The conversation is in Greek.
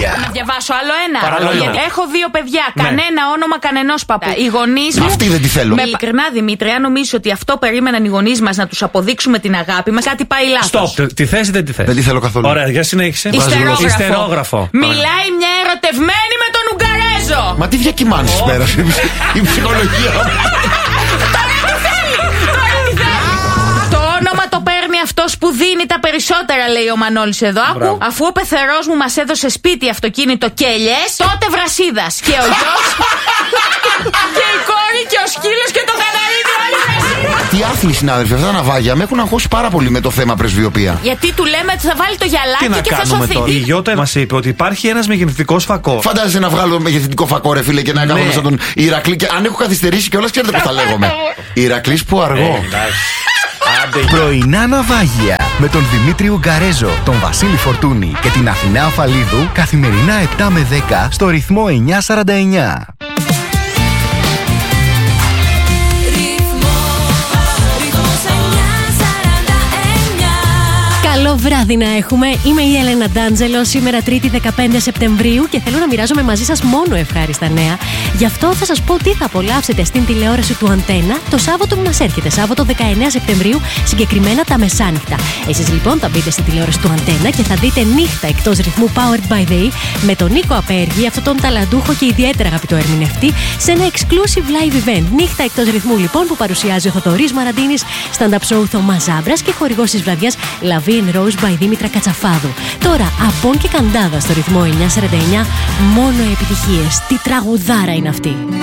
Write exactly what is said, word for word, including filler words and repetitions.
Να διαβάσω άλλο ένα. Παραλόγω. Γιατί έχω δύο παιδιά. Ναι. Κανένα όνομα, κανενός παππού. Οι γονείς μου. Αυτή δεν τη θέλω. Με ειλικρινά, Δημήτρη, αν νομίζεις ότι αυτό περίμεναν οι γονείς μας να τους αποδείξουμε την αγάπη μας, κάτι πάει λάθος. Stop. Τη θέση δεν τη θέση. Δεν τη θέλω καθόλου. Ωραία, για συνέχισε. Ιστερόγραφο. Ιστερόγραφο. Μιλάει μια ερωτευμένη με τον Ουγγαρέζο. Μα τι διακυμάνεις πέρασε. Η ψυχολογία. Το όνομα το παίρνει αυτός που δίνει τα περισσότερα, λέει ο Μανώλης εδώ. Άκου, αφού ο πεθερός μου μας έδωσε σπίτι, αυτοκίνητο και ελιές, τότε Βρασίδας. Και ο γιος, και η κόρη και ο σκύλος και το καναρίδι όλοι Βρασίδας. Τι άθλοι συνάδελφοι, αυτά τα ναυάγια με έχουν αγχώσει πάρα πολύ με το θέμα πρεσβειοποία. Γιατί του λέμε ότι θα βάλει το Τι γυαλάκι να και θα κάνουμε σωθεί. τώρα. Η Γιώτα μας είπε ότι υπάρχει ένας μεγεθυντικός φακό. Φαντάζεσαι να βγάλω μεγεθυντικό φακό, ρε φίλε, και να κάνω Ναι. μέσα τον Ηρακλή. Και αν έχω καθυστερήσει κιόλας, ξέρετε πώς θα λέγομαι. Ηρακλής που αργό. Πρωινά ναυάγια με τον Δημήτρη Ουγγαρέζο, τον Βασίλη Φορτούνη και την Αθηνά Αφαλίδου καθημερινά επτά με δέκα στο ρυθμό εννιακόσια σαράντα εννιά. Καλό βράδυ να έχουμε. Είμαι η Έλενα Ντάντζελο. Σήμερα Τρίτη δεκαπέντε Σεπτεμβρίου και θέλω να μοιράζομαι μαζί σας μόνο ευχάριστα νέα. Γι' αυτό θα σας πω τι θα απολαύσετε στην τηλεόραση του Αντένα το Σάββατο που μας έρχεται. Σάββατο δεκαεννέα Σεπτεμβρίου, συγκεκριμένα τα μεσάνυχτα. Εσείς λοιπόν θα μπείτε στην τηλεόραση του Αντένα και θα δείτε Νύχτα εκτός ρυθμού Powered by the E με τον Νίκο Απέργη, αυτόν τον ταλαντούχο και ιδιαίτερα αγαπητό ερμηνευτή, σε ένα exclusive live event. Νύχτα εκτός ρυθμού λοιπόν που παρουσιάζει ο Θοδωρής Μαραντίνης, stand-up show Θωμάς Ζάμπρας και χορηγός της βραδιάς Λαβή Rose by Δήμητρα Κατσαφάδου. Τώρα, Απόν και Καντάδα στο ρυθμό εννιακόσια σαράντα εννιά, μόνο επιτυχίες. Τι τραγουδάρα είναι αυτή.